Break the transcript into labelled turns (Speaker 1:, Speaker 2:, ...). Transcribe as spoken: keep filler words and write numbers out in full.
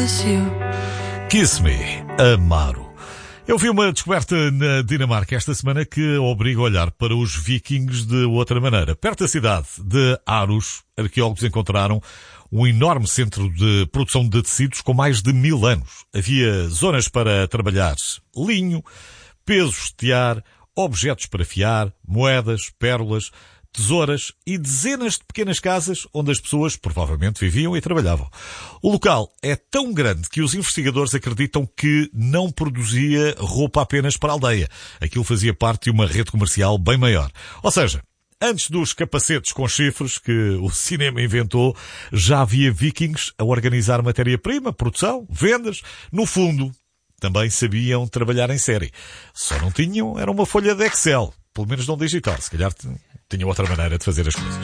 Speaker 1: miss you.
Speaker 2: Kiss Me, Amaro. Eu vi uma descoberta na Dinamarca esta semana que obriga a olhar para os vikings de outra maneira. Perto da cidade de Aarhus, arqueólogos encontraram um enorme centro de produção de tecidos com mais de mil anos. Havia zonas para trabalhar linho, pesos de tear, objetos para fiar, moedas, pérolas, tesouras e dezenas de pequenas casas onde as pessoas provavelmente viviam e trabalhavam. O local é tão grande que os investigadores acreditam que não produzia roupa apenas para a aldeia. Aquilo fazia parte de uma rede comercial bem maior. Ou seja, antes dos capacetes com chifres que o cinema inventou, já havia vikings a organizar matéria-prima, produção, vendas. No fundo, também sabiam trabalhar em série. Só não tinham, era uma folha de Excel. Pelo menos não digital. Se calhar tinham outra maneira de fazer as coisas.